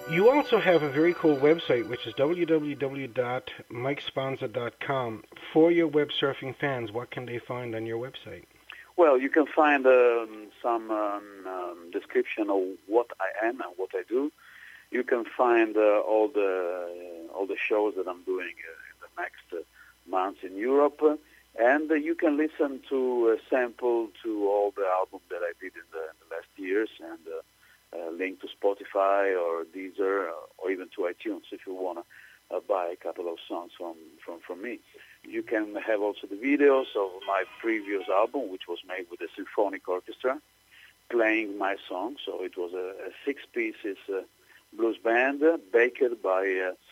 You also have a very cool website, which is www.mikesponza.com. For your web surfing fans, what can they find on your website? Well, you can find some description of what I am and what I do. You can find all the shows that I'm doing in the next months in Europe, and you can listen to a sample to all the albums that I did in the last years, and link to Spotify or Deezer or even to iTunes if you want to buy a couple of songs from me. You can have also the videos of my previous album, which was made with a symphonic orchestra, playing my songs. So it was a six pieces blues band, backed by